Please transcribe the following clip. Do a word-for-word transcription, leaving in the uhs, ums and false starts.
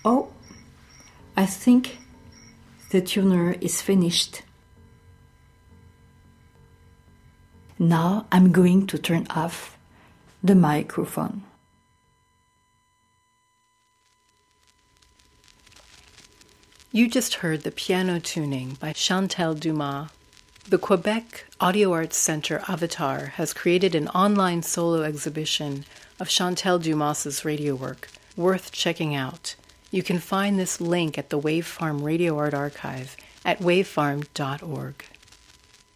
Oh, I think the tuner is finished. Now I'm going to turn off the microphone. You just heard the piano tuning by Chantal Dumas. The Quebec Audio Arts Center Avatar has created an online solo exhibition of Chantal Dumas's radio work, worth checking out. You can find this link at the Wave Farm Radio Art Archive at wavefarm dot org.